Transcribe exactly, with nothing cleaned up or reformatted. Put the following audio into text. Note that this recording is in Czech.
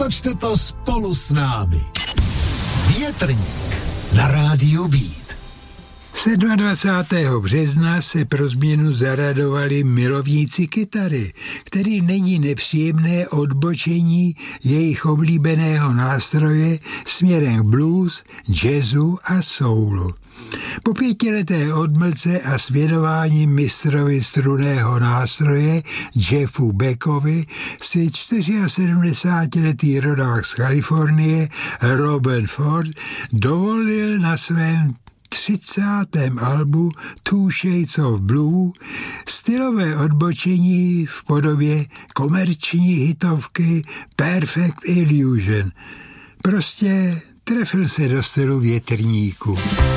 natočte to spolu s námi. Větrník na rádiu Beat. dvacátého sedmého března se pro změnu zaradovali milovníci kytary, který není nepříjemné odbočení jejich oblíbeného nástroje směrem k blues, jazzu a soulu. Po pětileté odmlce a svědování mistrovi strunného nástroje Jeffu Beckovi si sedmdesátičtyřletý rodák z Kalifornie Robert Ford dovolil na svém třicátém albu Two Shades of Blue stylové odbočení v podobě komerční hitovky Perfect Illusion. Prostě trefil se do stylu Větrníku.